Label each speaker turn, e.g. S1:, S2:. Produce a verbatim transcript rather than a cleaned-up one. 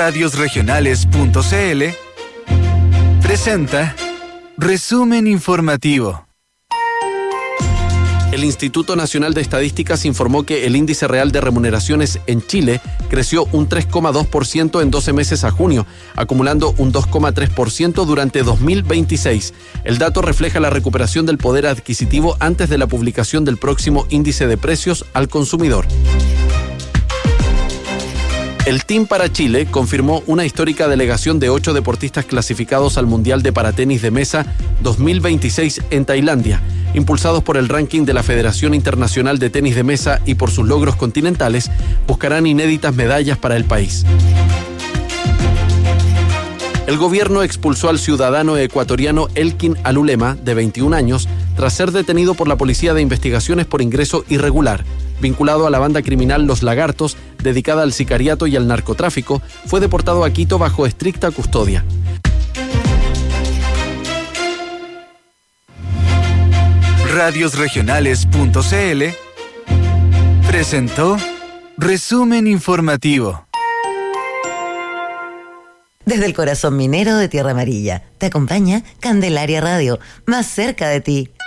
S1: radiosregionales.cl presenta Resumen Informativo.
S2: El Instituto Nacional de Estadísticas informó que el índice real de remuneraciones en Chile creció un tres coma dos por ciento en doce meses a junio, acumulando un dos coma tres por ciento durante dos mil veintiséis. El dato refleja la recuperación del poder adquisitivo antes de la publicación del próximo índice de precios al consumidor. El Team para Chile confirmó una histórica delegación de ocho deportistas clasificados al Mundial de Paratenis de Mesa dos mil veintiséis en Tailandia. Impulsados por el ranking de la Federación Internacional de Tenis de Mesa y por sus logros continentales, buscarán inéditas medallas para el país. El gobierno expulsó al ciudadano ecuatoriano Elkin Alulema, de veintiún años, tras ser detenido por la Policía de Investigaciones por ingreso irregular. Vinculado a la banda criminal Los Lagartos, dedicada al sicariato y al narcotráfico, fue deportado a Quito bajo estricta custodia.
S1: radiosregionales.cl presentó Resumen Informativo.
S3: Desde el corazón minero de Tierra Amarilla, te acompaña Candelaria Radio, más cerca de ti.